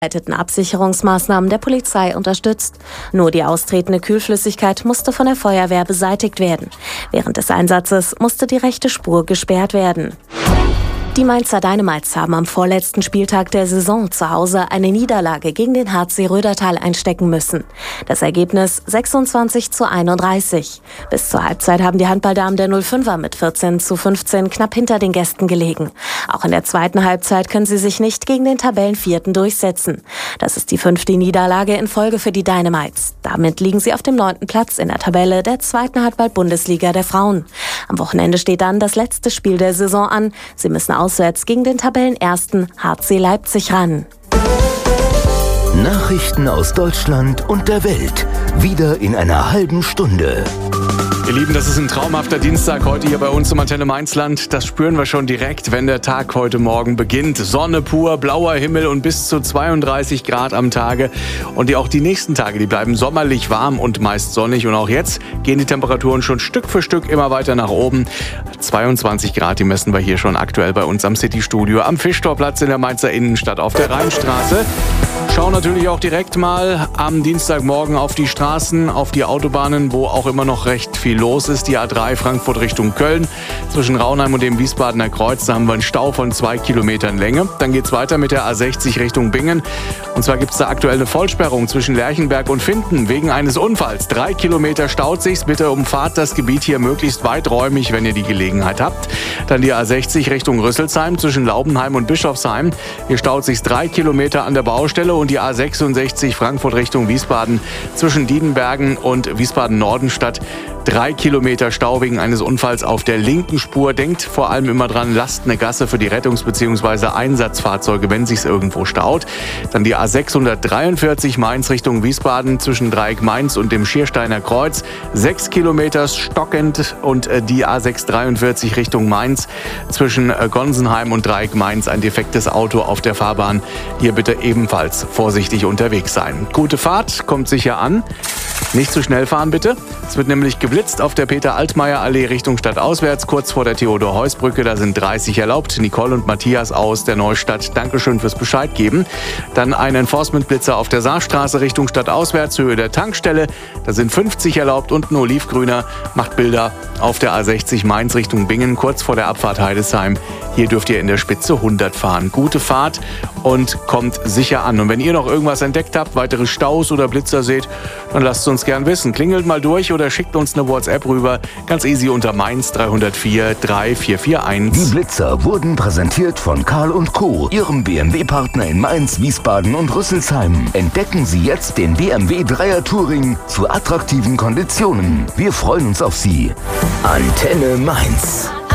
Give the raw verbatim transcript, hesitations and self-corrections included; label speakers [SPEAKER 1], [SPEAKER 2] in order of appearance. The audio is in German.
[SPEAKER 1] Absicherungsmaßnahmen der Polizei unterstützt. Nur die austretende Kühlflüssigkeit musste von der Feuerwehr beseitigt werden. Während des Einsatzes musste die rechte Spur gesperrt werden. Die Mainzer Dynamites haben am vorletzten Spieltag der Saison zu Hause eine Niederlage gegen den H C Rödertal einstecken müssen. Das Ergebnis sechsundzwanzig zu einunddreißig. Bis zur Halbzeit haben die Handballdamen der null fünfer mit vierzehn zu fünfzehn knapp hinter den Gästen gelegen. Auch in der zweiten Halbzeit können sie sich nicht gegen den Tabellenvierten durchsetzen. Das ist die fünfte Niederlage in Folge für die Dynamites. Damit liegen sie auf dem neunten Platz in der Tabelle der zweiten Handball-Bundesliga der Frauen. Am Wochenende steht dann das letzte Spiel der Saison an. Sie müssen auswärts gegen den Tabellenersten H C Leipzig ran.
[SPEAKER 2] Nachrichten aus Deutschland und der Welt. Wieder in einer halben Stunde.
[SPEAKER 3] Ihr Lieben, das ist ein traumhafter Dienstag heute hier bei uns im Antenne Mainzland. Das spüren wir schon direkt, wenn der Tag heute Morgen beginnt. Sonne pur, blauer Himmel und bis zu zweiunddreißig Grad am Tage. Und die, auch die nächsten Tage, die bleiben sommerlich warm und meist sonnig. Und auch jetzt gehen die Temperaturen schon Stück für Stück immer weiter nach oben. zweiundzwanzig Grad, die messen wir hier schon aktuell bei uns am City-Studio, am Fischtorplatz in der Mainzer Innenstadt auf der Rheinstraße. Schauen natürlich auch direkt mal am Dienstagmorgen auf die Straßen, auf die Autobahnen, wo auch immer noch recht viel los ist. Die A drei Frankfurt Richtung Köln. Zwischen Raunheim und dem Wiesbadener Kreuz, da haben wir einen Stau von zwei Kilometern Länge. Dann geht's weiter mit der A sechzig Richtung Bingen. Und zwar gibt's da aktuell eine Vollsperrung zwischen Lerchenberg und Finden wegen eines Unfalls. Drei Kilometer staut sich's. Bitte umfahrt das Gebiet hier möglichst weiträumig, wenn ihr die Gelegenheit habt. Dann die A sechzig Richtung Rüsselsheim zwischen Laubenheim und Bischofsheim. Hier staut sich's drei Kilometer an der Baustelle. Und die A sechsundsechzig Frankfurt Richtung Wiesbaden zwischen Diedenbergen und Wiesbaden-Nordenstadt. Drei Kilometer Stau wegen eines Unfalls auf der linken Spur. Denkt vor allem immer dran, lasst eine Gasse für die Rettungs- bzw. Einsatzfahrzeuge, wenn sich's irgendwo staut. Dann die A sechshundertdreiundvierzig Mainz Richtung Wiesbaden zwischen Dreieck Mainz und dem Schiersteiner Kreuz. Sechs Kilometer stockend. Und die A sechshundertdreiundvierzig Richtung Mainz zwischen Gonsenheim und Dreieck Mainz ein defektes Auto auf der Fahrbahn. Hier bitte ebenfalls vorsichtig unterwegs sein. Gute Fahrt, kommt sicher an. Nicht zu schnell fahren bitte. Es wird nämlich geblitzt auf der Peter-Altmaier-Allee Richtung Stadtauswärts, kurz vor der Theodor-Heuss-Brücke. Da sind dreißig erlaubt. Nicole und Matthias aus der Neustadt, Dankeschön fürs Bescheid geben. Dann ein Enforcement-Blitzer auf der Saarstraße Richtung Stadtauswärts, Höhe der Tankstelle. Da sind fünfzig erlaubt und ein Olivgrüner macht Bilder auf der A sechzig Mainz Richtung Bingen, kurz vor der Abfahrt Heidesheim. Hier dürft ihr in der Spitze hundert fahren. Gute Fahrt und kommt sicher an. Und wenn ihr noch irgendwas entdeckt habt, weitere Staus oder Blitzer seht, dann lasst es uns gern wissen. Klingelt mal durch oder schickt uns eine WhatsApp rüber. Ganz easy unter Mainz drei null vier drei vier vier eins.
[SPEAKER 2] Die Blitzer wurden präsentiert von Karl und Co., Ihrem B M W-Partner in Mainz, Wiesbaden und Rüsselsheim. Entdecken Sie jetzt den B M W Dreier Touring zu attraktiven Konditionen. Wir freuen uns auf Sie. Antenne Mainz.